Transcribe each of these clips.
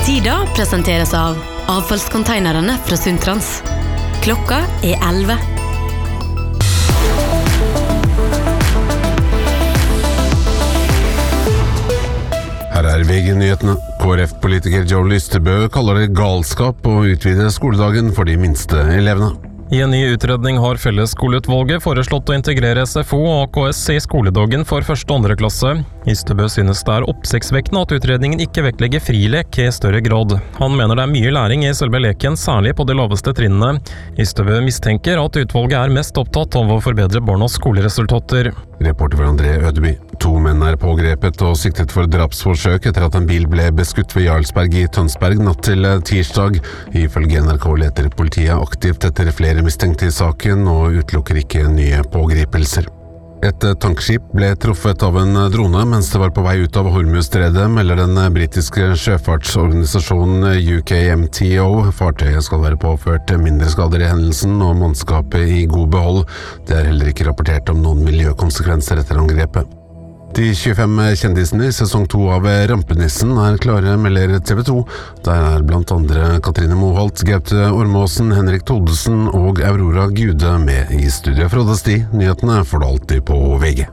Tida presenteres av avfallskonteinerne fra Sundtrans. Klokka 11. Her VG-nyhetene. KrF-politiker Joe Lystebø kaller det galskap å utvide skoledagen for de minste elevene. I en ny utredning har Fellesskoleutvalget foreslått å integrere SFO og AKS i skoledagen for 1. og 2. klasse. Lystebø synes det er oppsiktsvekkende at utredningen ikke vektlegger frilek i større grad. Han mener det er mye læring i selve leken, særlig på de laveste trinnene. Lystebø mistenker at utvalget er mest opptatt av å forbedre barnas skoleresultater. Reporter for André Ødeby. 2 menn er pågrepet og siktet for drapsforsøk etter at en bil ble beskutt ved Jarlsberg i Tønsberg natt til tirsdag. Ifølge NRK leter politiet aktivt etter flere mistenkte i saken og utelukker ikke nye pågripelser. Et tankskip ble truffet av en drone mens det var på vei ut av Hormuzstredet, melder den britiske sjøfartsorganisasjonen UKMTO. Fartøyet skal være påført mindre skader i hendelsen og mannskapet i god behold. Det er heller ikke rapportert om noen miljøkonsekvenser etter angrepet. De 25 kjendisene i sesong 2 av Rampenissen er klare, melder TV 2. Der er blant andre Katrine Moholt, Gaute Ormåsen, Henrik Thodesen og Aurora Gude med i studio. Frode Sti, nyhetene får du alltid på VG.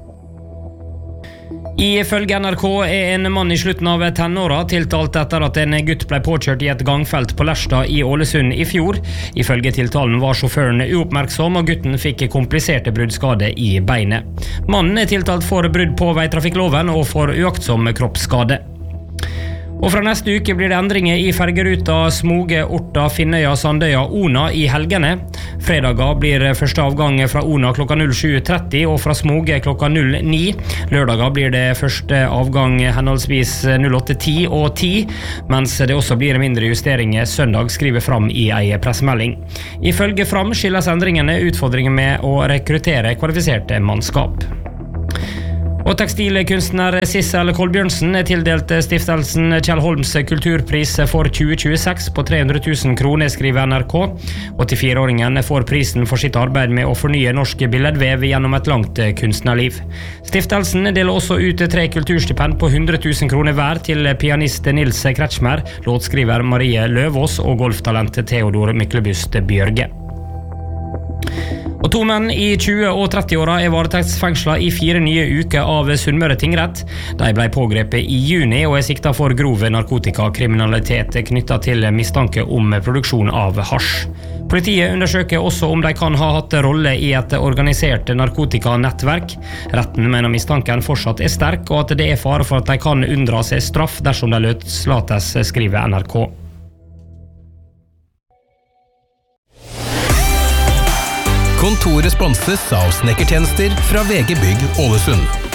Ifølge NRK er en mann i slutten av tenåra tiltalt etter at en gutt ble påkjørt i et gangfelt på Lerstad i Ålesund i fjor. Ifølge tiltalen var sjåføren uoppmerksom, og gutten fikk kompliserte bruddskade i beinet. Mannen er tiltalt for brudd på veitrafikkloven og for uaktsom kroppsskade. Og fra neste uke blir det endringer i fergeruta Smoge, Orta, Finnøya, Sandøya, Ona i helgene. Fredager blir første avgang fra Ona klokka 07.30 og fra Smoge klokka 09. Lørdager blir det første avgang henholdsvis 08.10 og 10, mens det også blir mindre justeringer søndag, skriver Fram i en pressemelding. Ifølge Fram skyldes endringene utfordringer med å rekruttere kvalifiserte mannskap. Og tekstilkunstner Sissel Kolbjørnsen er tildelt stiftelsen Kjell Holms kulturpris for 2026 på 300 000 kroner, skriver NRK. 84-åringen får prisen for sitt arbeid med å fornye norsk billedvev gjennom et langt kunstnerliv. Stiftelsen deler også ut 3 kulturstipend på 100 000 kroner hver til pianist Nils Kretschmer, låtskriver Marie Løvås og golftalentet Theodor Myklebust Bjørge. Og 2 menn i 20- og 30-åra er varetektsfengslet i 4 nye uker av Sunnmøre tingrett. De ble pågrepet i juni og er siktet for grov narkotikakriminalitet knyttet til mistanke om produksjon av hasj. Politiet undersøker også om de kan ha hatt rolle i et organisert narkotikanettverk. Retten mener mistanken fortsatt er sterk, og at det er fare for at de kan unndra seg straff dersom de løslates, skriver NRK. Kontoret sponses av snekkertjenester fra VG Bygg Ålesund.